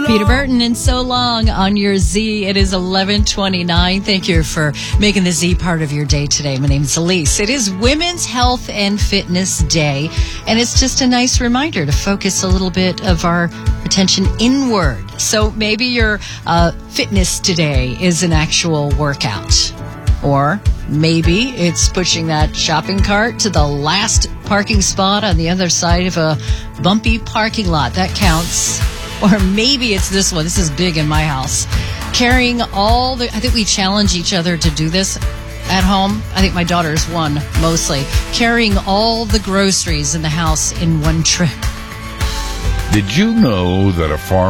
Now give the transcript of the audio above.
Peter Burton and So Long on your Z. It is 11:29. Thank you for making the Z part of your day today. My name is Elise. It is Women's Health and Fitness Day, and it's just a nice reminder to focus a little bit of our attention inward. So maybe your fitness today is an actual workout, or maybe it's pushing that shopping cart to the last parking spot on the other side of a bumpy parking lot. That counts. Or maybe it's this one. This is big in my house. Carrying all the... I think we challenge each other to do this at home. I think my daughter's one, mostly. Carrying all the groceries in the house in one trip. Did you know that a farm